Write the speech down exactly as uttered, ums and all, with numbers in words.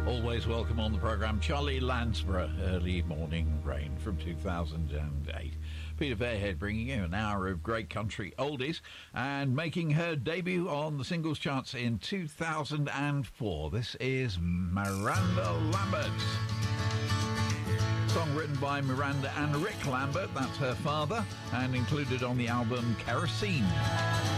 Always welcome on the programme, Charlie Lansborough, Early Morning Rain from two thousand eight. Peter Fairhead bringing you an hour of great country oldies and making her debut on the singles charts in two thousand four. This is Miranda Lambert. Song written by Miranda and Rick Lambert, that's her father, and included on the album Kerosene.